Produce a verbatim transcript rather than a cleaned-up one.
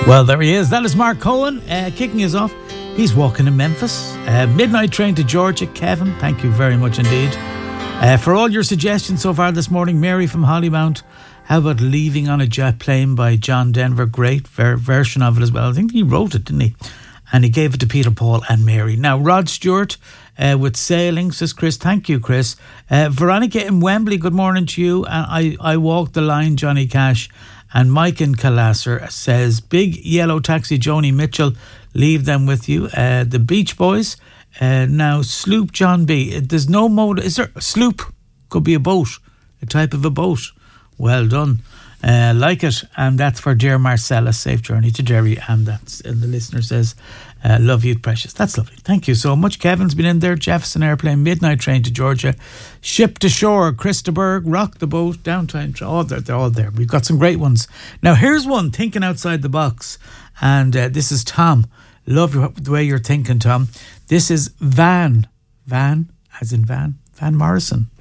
Well, there he is. That is Mark Cohen uh, kicking us off. He's walking in Memphis. Uh, midnight train to Georgia. Kevin, thank you very much indeed. Uh, for all your suggestions so far this morning, Mary from Hollymount. How about Leaving on a Jet Plane by John Denver? Great ver- version of it as well. I think he wrote it, didn't he? And he gave it to Peter, Paul and Mary. Now, Rod Stewart uh, with Sailing, says Chris. Thank you, Chris. Uh, Veronica in Wembley, good morning to you. And I, I walked the line, Johnny Cash. And Mike in Calasser says, Big Yellow Taxi, Joni Mitchell, leave them with you. Uh, the Beach Boys. Uh, now, Sloop John B. There's no mode. Is there? A sloop could be a boat, a type of a boat. Well done. Uh, like it. And that's for dear Marcella. Safe journey to Derry. And that's, and the listener says, uh, love you, precious. That's lovely. Thank you so much. Kevin's been in there. Jefferson Airplane, midnight train to Georgia. Ship to Shore, Christaberg, Rock the Boat, Downtown. Oh, they're, they're all there. We've got some great ones. Now, here's one, thinking outside the box. And uh, this is Tom. Love your, the way you're thinking, Tom. This is Van. Van, as in Van. Van Morrison.